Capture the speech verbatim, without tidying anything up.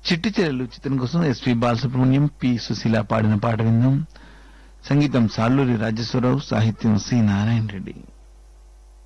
చిట్టి చెల్లెలు చిత్రం కోసం ఎస్పి బాలసుబ్రహ్మణ్యం, పి సుశీల పాడిన పాట విందాం. సంగీతం సాల్లూరి రాజేశ్వరరావు, సాహిత్యం సి నారాయణ రెడ్డి.